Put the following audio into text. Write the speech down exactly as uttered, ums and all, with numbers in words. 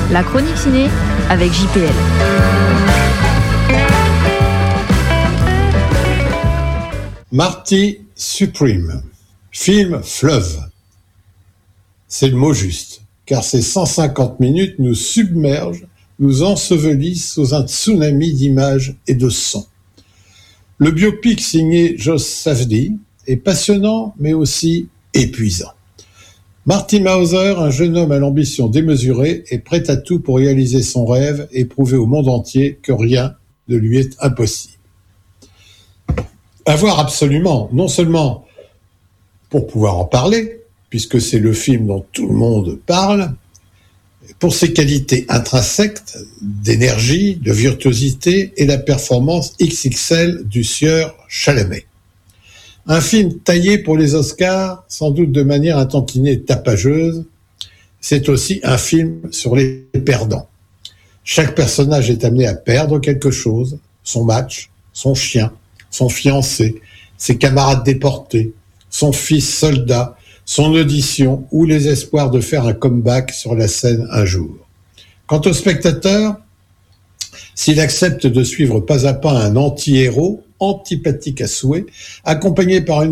La chronique ciné avec J P L. Marty Supreme, film fleuve. C'est le mot juste, car ces cent cinquante minutes nous submergent, nous ensevelissent sous un tsunami d'images et de sons. Le biopic signé Josh Safdie est passionnant, mais aussi épuisant. Marty Mauser, un jeune homme à l'ambition démesurée, est prêt à tout pour réaliser son rêve et prouver au monde entier que rien ne lui est impossible. À voir absolument, non seulement pour pouvoir en parler, puisque c'est le film dont tout le monde parle, pour ses qualités intrinsèques d'énergie, de virtuosité et la performance X X L du sieur Chalamet. Un film taillé pour les Oscars, sans doute de manière un tantinet tapageuse, c'est aussi un film sur les perdants. Chaque personnage est amené à perdre quelque chose, son match, son chien, son fiancé, ses camarades déportés, son fils soldat, son audition ou les espoirs de faire un comeback sur la scène un jour. Quant au spectateur, s'il accepte de suivre pas à pas un anti-héros, antipathique à souhait, accompagné par une